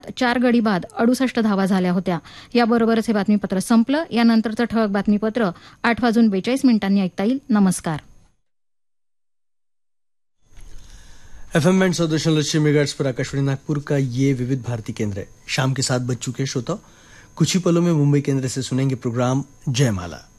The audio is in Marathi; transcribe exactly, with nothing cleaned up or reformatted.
चार गडी बाद अडुसष्ट धावा झाल्या होत्या. याबरोबरच हे बातमीपत्र संपलं. यानंतरचं ठळक बातमीपत्र आठ वाजून बेचाळीस मिनिटांनी ऐकता येईल. नमस्कार. एफ एम बैंड सौ दशमलव छह मेगाहर्ट्ज पर आकाशवाणी नागपुर का ये विविध भारती केंद्र है. शाम के सात बज चुके श्रोता. कुछ ही पलों में मुंबई केंद्र से सुनेंगे प्रोग्राम जयमाला.